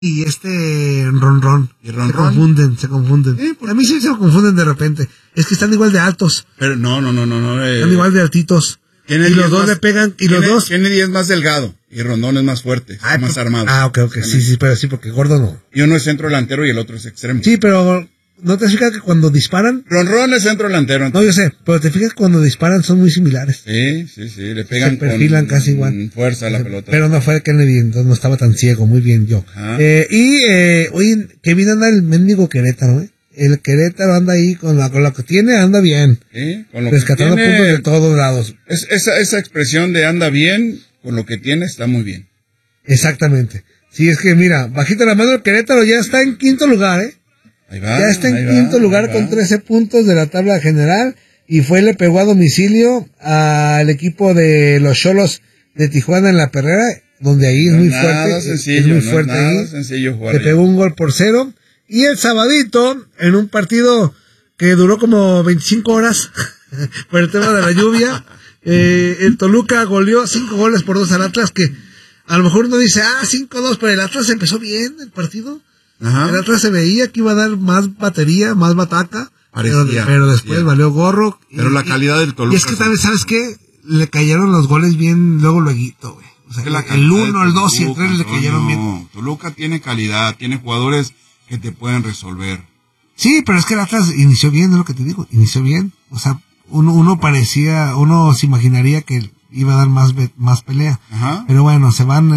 y Ron. ¿Y Ron se Ron? Se confunden. Sí, A mí sí se confunden de repente. Es que están igual de altos. Pero no. Están igual de altitos. Kennedy Y los es dos más- le pegan, y los dos. Kennedy es más delgado y Rondón es más fuerte, más armado. Ok, sí, pero sí, porque gordo no. Y uno es centro delantero y el otro es extremo. Sí, pero ¿no te fijas que cuando disparan? Ron es centro delantero. No, yo sé, pero te fijas que cuando disparan son muy similares. Sí, le pegan Se perfilan con casi igual. fuerza a la pelota. Pero no fue Kennedy, entonces no estaba tan ciego, muy bien yo. Oye, que bien anda el mendigo Querétaro, El Querétaro anda ahí con lo que tiene, anda bien. Sí, con lo rescatando que tiene, puntos de todos lados. Esa expresión de anda bien, con lo que tiene, está muy bien. Exactamente. Sí, es que mira, bajita la mano el Querétaro ya está en quinto lugar, Ahí va, ya está en quinto lugar con 13 puntos de la tabla general y le pegó a domicilio al equipo de los Xolos de Tijuana en la Perrera, donde ahí es muy fuerte. Sencillo, es muy fuerte ahí. Sencillo jugar. Le pegó 1-0. Y el sabadito, en un partido que duró como 25 horas por el tema de la lluvia, el Toluca goleó 5-2 al Atlas, que a lo mejor uno dice, 5-2, pero el Atlas empezó bien el partido. Ajá. El Atlas se veía que iba a dar más batería, más bataca, pero después valió gorro. Pero la calidad del Toluca. Y es que también, ¿sabes qué? Le cayeron los goles bien, lueguito, güey. O sea, el 1, el 2 y el 3 le cayeron bien. Toluca tiene calidad, tiene jugadores que te pueden resolver. Sí, pero es que el Atlas inició bien, es lo que te digo, inició bien. O sea, uno se imaginaría que iba a dar más pelea. Ajá. Pero bueno, se van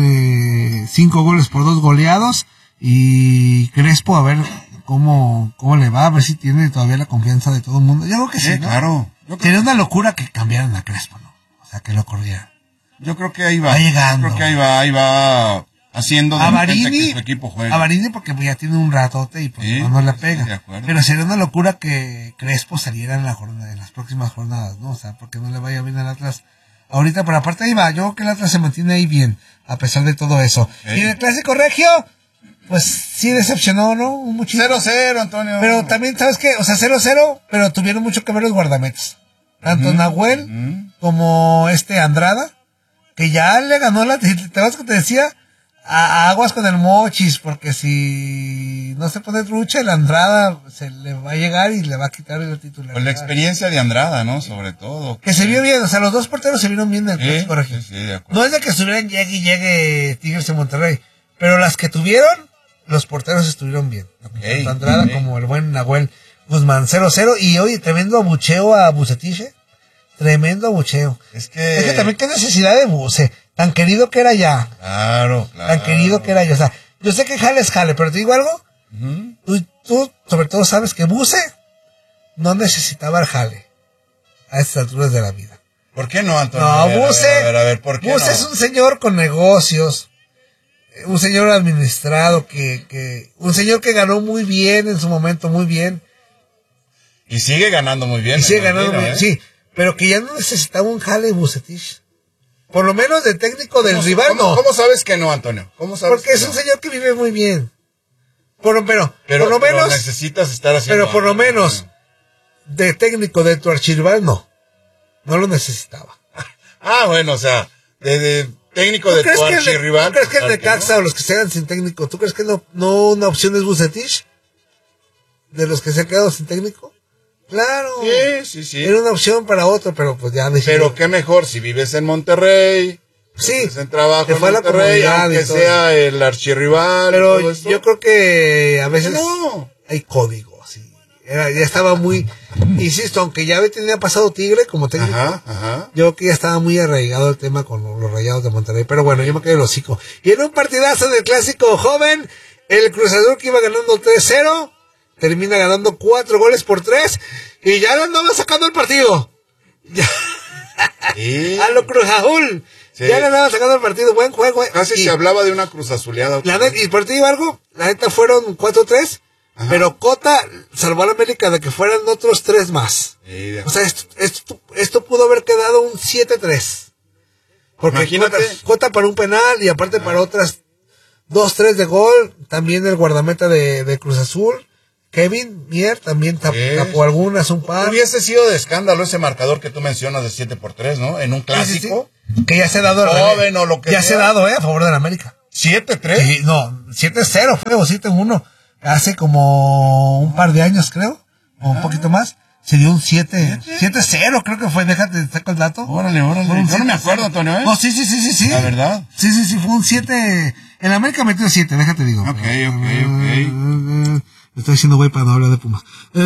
5-2 goleados y Crespo a ver cómo le va, a ver si tiene todavía la confianza de todo el mundo. Yo creo que sí, ¿no? Claro. Sería una locura que cambiaran a Crespo, ¿no? O sea, que lo corrieran. Yo creo que ahí va. Va llegando. Yo creo que ahí va haciendo de repente que su equipo juegue. A Varini porque ya tiene un ratote y pues no le pega. de acuerdo. Pero sería una locura que Crespo saliera en las próximas jornadas, ¿no? O sea, porque no le vaya bien al Atlas ahorita, pero aparte ahí va, yo creo que el Atlas se mantiene ahí bien, a pesar de todo eso. Y en el Clásico Regio, pues sí decepcionó, ¿no? Muchísimo. 0-0, Antonio. Pero también, ¿sabes qué? O sea, 0-0, pero tuvieron mucho que ver los guardametas. Tanto Nahuel como Andrada, que ya le ganó ¿te vas que te decía? A aguas con el Mochis, porque si no se pone trucha, el Andrada se le va a llegar y le va a quitar el titular. Pues la experiencia de Andrada, ¿no? Sobre todo. Que se vio bien, o sea, los dos porteros se vieron bien en el Clásico Regio. Sí, de acuerdo. No es de que estuvieran llegue Tigres en Monterrey, pero las que tuvieron, los porteros estuvieron bien. Tanto Andrada como el buen Nahuel Guzmán, 0-0. Y oye, tremendo abucheo a Bucetich, tremendo abucheo. Es que también qué necesidad de Buce, tan querido que era ya. Claro. Tan querido que era ya. O sea, yo sé que jale es jale, pero te digo algo. Tú sobre todo sabes que Buce no necesitaba el jale a estas alturas de la vida. ¿Por qué no, Antonio? No, Buce, a ver, ¿por qué Buce no? es un señor con negocios, un señor administrado, un señor que ganó muy bien en su momento, muy bien. Y sigue ganando muy bien. Y sigue ganando muy bien, sí, pero que ya no necesitaba un jale Bucetich. Por lo menos de técnico del rival, no. ¿Cómo sabes que no, Antonio? ¿Cómo sabes? Porque es un señor que vive muy bien. Pero por lo menos necesitas estar haciendo. Pero por lo menos de técnico de tu archirrival, no lo necesitaba. Bueno, o sea, de técnico de tu archirrival. ¿Tú crees que el Necaxa o los que se hagan sin técnico, tú crees que no una opción es Bucetich? ¿De los que se han quedado sin técnico? Claro. Sí. Era una opción para otro, pero pues ya decidí. Pero qué mejor si vives en Monterrey. Sí. En trabajo que fue en Monterrey, aunque sea el archirrival. Pero yo creo que a veces hay código, sí. Ya estaba muy, insisto, aunque ya tenía pasado Tigre como técnico, yo creo que ya estaba muy arraigado el tema con los Rayados de Monterrey. Pero bueno, yo me quedé el hocico. Y en un partidazo del Clásico Joven, el Cruz Azul que iba ganando 3-0, termina ganando 4-3 y ya lo andaba sacando el partido. Ya. A lo Cruz Azul. Sí. Ya le andaba sacando el partido, buen juego. Casi se hablaba de una Cruz Azuleada. Y por ti digo algo, la neta fueron 4-3, pero Cota salvó a la América de que fueran otros 3 más. Sí, o sea, esto pudo haber quedado un 7-3. Porque Cota para un penal y aparte para otras 2-3 de gol. También el guardameta de Cruz Azul, Kevin Mier, también tapó algunas, un par. Hubiese sido de escándalo ese marcador que tú mencionas de 7-3, ¿no? En un clásico. Sí. Que ya se ha dado joven o lo que ya se ha dado, a favor de la América. 7-3. Sí, no, 7-0 fue, o 7-1. Hace como un par de años, creo, o un poquito más. Se dio un 7-0, creo que fue. Déjate, saco el dato. Órale. Yo no me acuerdo, Antonio, No, sí. ¿La verdad? Sí, fue un 7. En América metió 7, déjate digo. Ok. Estoy diciendo güey para no hablar de Pumas.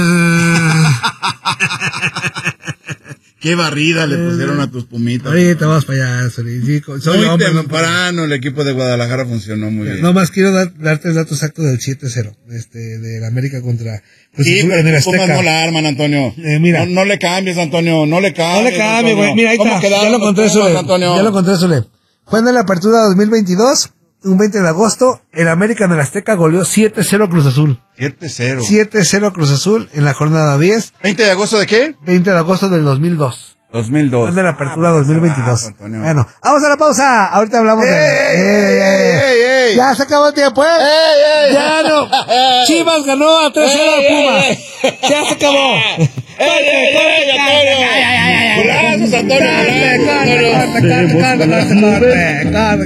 Qué barrida le pusieron a tus Pumitas. Ahorita vamos para allá, Solís. Muy temprano el equipo de Guadalajara funcionó muy bien. No más quiero darte el dato exacto del 7-0. De la América contra... Sí, pero los Pumas no la arman, Antonio. Mira. No le cambies, Antonio. No le cambies, güey. Mira, ahí está. Ya lo encontré, Sole. Fue en la apertura 2022, un 20 de agosto. El América en el Azteca goleó 7-0 Cruz Azul. 7-0. 7-0 Cruz Azul en la jornada 10. ¿20 de agosto de qué? 20 de agosto del 2002. 2002. Fue en la apertura 2022. Bueno, vamos a la pausa. Ahorita hablamos de... Ya se acabó el tiempo, Ya no. Chivas ganó a 3-0 a Pumas. Ya se acabó. ¡Corte!